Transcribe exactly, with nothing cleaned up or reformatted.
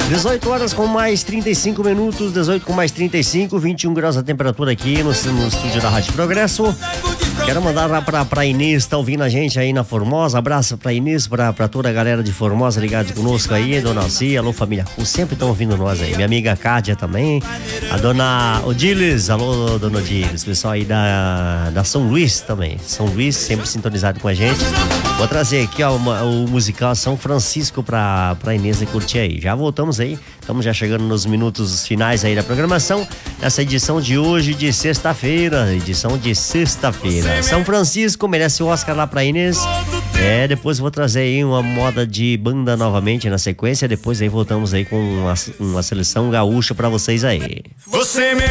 dezoito horas com mais trinta e cinco minutos, dezoito com mais trinta e cinco, vinte e um graus a temperatura aqui no, no estúdio da Rádio Progresso. Quero mandar lá pra, pra Inês, tá ouvindo a gente aí na Formosa. Abraço pra Inês, pra, pra toda a galera de Formosa ligado conosco aí, dona Alcia, alô família Cu, sempre estão ouvindo nós aí. Minha amiga Kátia também, a dona Odilis, alô dona Odilis, pessoal aí da, da São Luís também. São Luís, sempre sintonizado com a gente. Vou trazer aqui ó, uma, o musical São Francisco pra, pra Inês curtir aí. Já voltamos aí, estamos já chegando nos minutos finais aí da programação, nessa edição de hoje de sexta-feira, edição de sexta-feira. São Francisco merece o Oscar lá pra Inês. É, depois vou trazer aí uma moda de banda novamente na sequência, depois aí voltamos aí com uma, uma seleção gaúcha pra vocês aí. Você